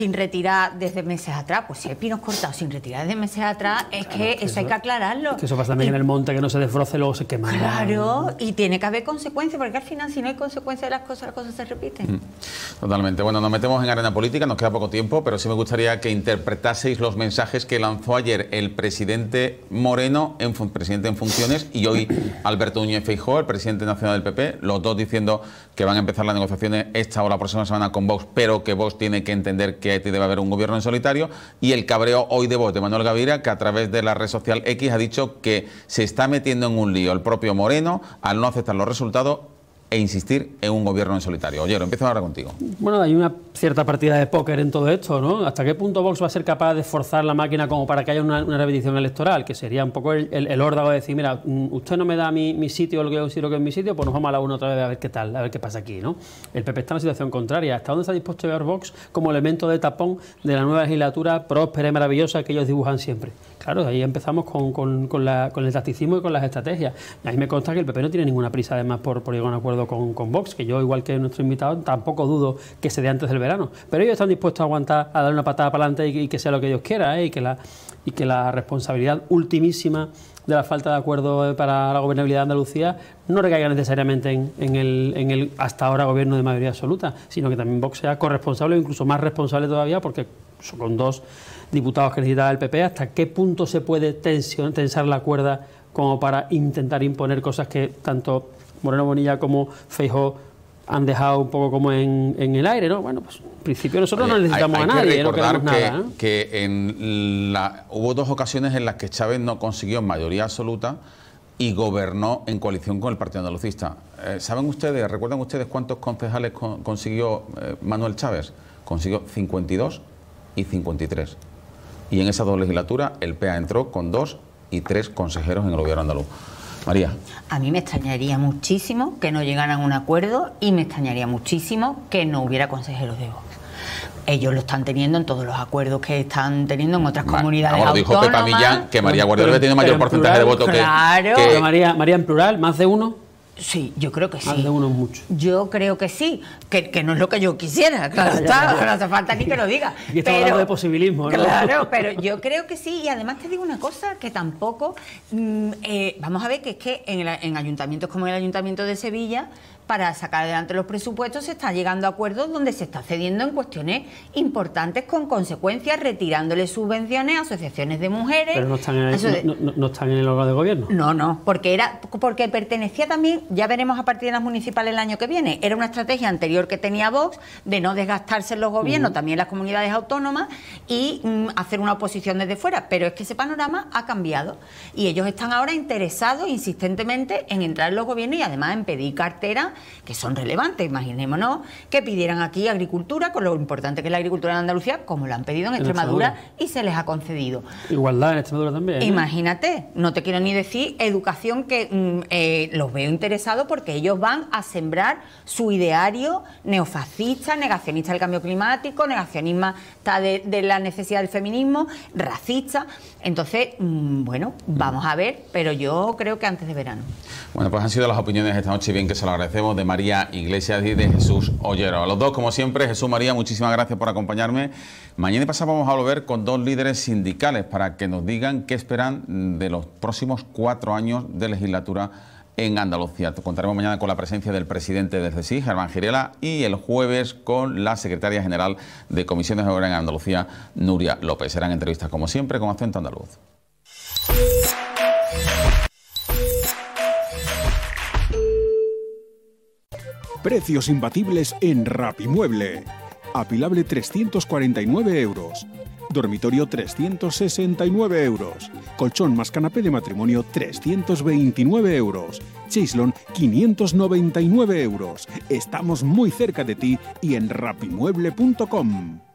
sin retirar desde meses atrás. Pues si hay pinos cortados sin retirar desde meses atrás, es claro, que eso hay que aclararlo. Que eso pasa también en el monte, que no se desbroce, luego se quema. Claro, y tiene que haber consecuencias, porque al final si no hay consecuencias de las cosas se repiten. Totalmente. Bueno, nos metemos en arena política, nos queda poco tiempo, pero sí me gustaría que interpretaseis los mensajes que lanzó ayer el presidente Moreno, presidente en funciones, y hoy Alberto Núñez Feijóo, el presidente nacional del PP, los dos diciendo que van a empezar las negociaciones esta o la próxima semana con Vox, pero que Vox tiene que entender que debe haber un gobierno en solitario, y el cabreo hoy de Vox de Manuel Gavira, que a través de la red social X ha dicho que se está metiendo en un lío el propio Moreno al no aceptar los resultados e insistir en un gobierno en solitario. Oye, empiezo ahora contigo. Bueno, hay una cierta partida de póker en todo esto, ¿no? ¿Hasta qué punto Vox va a ser capaz de forzar la máquina como para que haya una repetición electoral? Que sería un poco el órdago de decir, mira, usted no me da mi sitio, lo que yo considero que es mi sitio, pues nos vamos a la una otra vez a ver qué tal, a ver qué pasa aquí, ¿no? El PP está en una situación contraria. ¿Hasta dónde está dispuesto a llevar Vox como elemento de tapón de la nueva legislatura próspera y maravillosa que ellos dibujan siempre? Claro, ahí empezamos con el tacticismo y con las estrategias. Y a mí me consta que el PP no tiene ninguna prisa, además, por llegar a un acuerdo con Vox, que yo, igual que nuestro invitado, tampoco dudo que se dé antes del verano. Pero ellos están dispuestos a aguantar, a dar una patada para adelante y que sea lo que Dios quiera, y que la responsabilidad ultimísima de la falta de acuerdo para la gobernabilidad de Andalucía no recaiga necesariamente en el hasta ahora gobierno de mayoría absoluta, sino que también Vox sea corresponsable o incluso más responsable todavía, porque con dos diputados que necesitaba el PP, ¿hasta qué punto se puede tensar la cuerda como para intentar imponer cosas que tanto Moreno Bonilla como Feijóo han dejado un poco como en el aire, ¿no? Bueno, pues en principio nosotros no necesitamos a nadie, no queremos nada, ¿no? Que hubo dos ocasiones en las que Chávez no consiguió mayoría absoluta y gobernó en coalición con el Partido Andalucista. ¿Recuerdan ustedes cuántos concejales consiguió Manuel Chávez? Consiguió 52 y 53. Y en esas dos legislaturas el PA entró con 2 y 3 consejeros en el gobierno andaluz. María. A mí me extrañaría muchísimo que no llegaran a un acuerdo, y me extrañaría muchísimo que no hubiera consejeros de Vox. Ellos lo están teniendo en todos los acuerdos que están teniendo en otras comunidades autónomas. Dijo Pepa Millán que María Guardiola tiene mayor porcentaje de votos claro. que María, en plural, ¿más de uno? Sí, yo creo que sí. Más de uno es mucho. Yo creo que sí, que no es lo que yo quisiera, claro, no hace falta ni que lo diga. Y estamos hablando de posibilismo, ¿no? Claro, pero yo creo que sí, y además te digo una cosa, que tampoco, vamos a ver que es que en ayuntamientos como el Ayuntamiento de Sevilla, para sacar adelante los presupuestos se está llegando a acuerdos donde se está cediendo en cuestiones importantes con consecuencias, retirándole subvenciones a asociaciones de mujeres. Pero no están en el órgano de gobierno. No, porque pertenecía también, ya veremos a partir de las municipales el año que viene, era una estrategia anterior que tenía Vox de no desgastarse en los gobiernos, también en las comunidades autónomas, y hacer una oposición desde fuera. Pero es que ese panorama ha cambiado y ellos están ahora interesados insistentemente en entrar en los gobiernos y además en pedir carteras que son relevantes. Imaginémonos que pidieran aquí agricultura, con lo importante que es la agricultura en Andalucía, como lo han pedido en Extremadura y se les ha concedido. Igualdad en Extremadura también, ¿eh? Imagínate, no te quiero ni decir educación, que los veo interesados porque ellos van a sembrar su ideario neofascista, negacionista del cambio climático, negacionista de la necesidad del feminismo, racista. Entonces, bueno, vamos a ver, pero yo creo que antes de verano. Bueno, pues han sido las opiniones esta noche, bien que se lo agradecemos, de María Iglesias y de Jesús Ollero. A los dos, como siempre, Jesús, María, muchísimas gracias por acompañarme. Mañana y pasado vamos a volver con dos líderes sindicales para que nos digan qué esperan de los próximos 4 años de legislatura en Andalucía. Contaremos mañana con la presencia del presidente del CSIC, Germán Girela, y el jueves con la secretaria general de Comisiones Obreras en Andalucía, Nuria López. Serán entrevistas, como siempre, con acento andaluz. Precios imbatibles en Rapimueble. Apilable 349 euros. Dormitorio 369 euros. Colchón más canapé de matrimonio 329 euros. Chaislon 599 euros. Estamos muy cerca de ti y en rapimueble.com.